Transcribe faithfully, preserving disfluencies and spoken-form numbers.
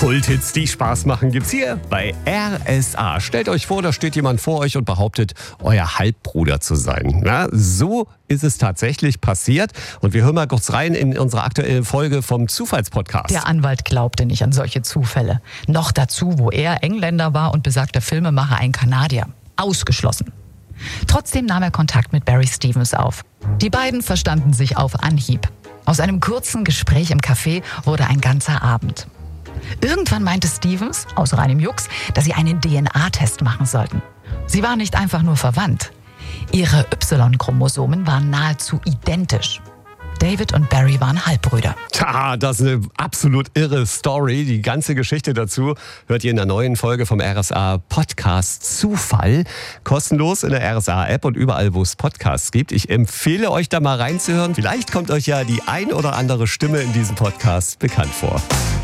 Kulthits, die Spaß machen, gibt's hier bei R S A. Stellt euch vor, da steht jemand vor euch und behauptet, euer Halbbruder zu sein. Na, so ist es tatsächlich passiert. Und wir hören mal kurz rein in unsere aktuelle Folge vom Zufallspodcast. Der Anwalt glaubte nicht an solche Zufälle. Noch dazu, wo er Engländer war und besagter Filmemacher ein Kanadier. Ausgeschlossen. Trotzdem nahm er Kontakt mit Barry Stevens auf. Die beiden verstanden sich auf Anhieb. Aus einem kurzen Gespräch im Café wurde ein ganzer Abend. Irgendwann meinte Stevens, aus reinem Jux, dass sie einen D N A-Test machen sollten. Sie waren nicht einfach nur verwandt. Ihre Y-Chromosomen waren nahezu identisch. David und Barry waren Halbbrüder. Tja, das ist eine absolut irre Story. Die ganze Geschichte dazu hört ihr in der neuen Folge vom R S A Podcast Zufall. Kostenlos in der R S A App und überall, wo es Podcasts gibt. Ich empfehle euch da mal reinzuhören. Vielleicht kommt euch ja die ein oder andere Stimme in diesem Podcast bekannt vor.